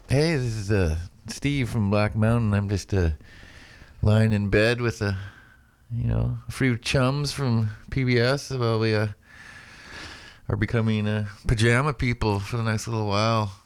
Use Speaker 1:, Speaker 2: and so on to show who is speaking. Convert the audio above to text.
Speaker 1: Hey, this is Steve from Black Mountain. I'm just lying in bed with a few chums from PBS. Well, we are becoming pajama people for the next little while.